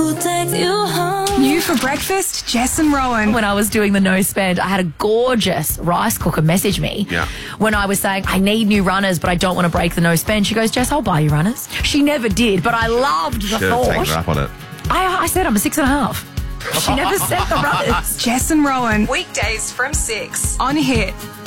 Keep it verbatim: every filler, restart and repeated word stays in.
who takes you home. New for breakfast, Jess and Rowan. When I was doing the no spend, I had a gorgeous rice cooker message me Yeah. when I was saying, I need new runners, but I don't want to break the no spend. She goes, Jess, I'll buy you runners. She never did, but I loved the Should have taken her thought. up on it. I, I said I'm a six and a half. She never sent the runners. Jess and Rowan. Weekdays from six. On Hit.